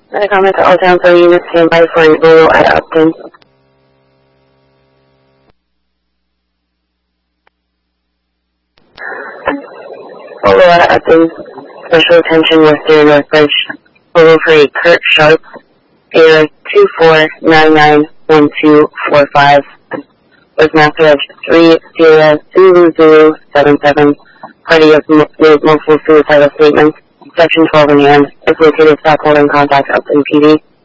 I comment to all town for units stand by for an oral at Upton. Polo at Upton. Special attention West Area North Bridge. Polo for a Kurt Sharp. Air 24991245. Was master of 300077. Party of made multiple suicidal statements. Section 12 in hand. Is located stockholder and contact Upton PD.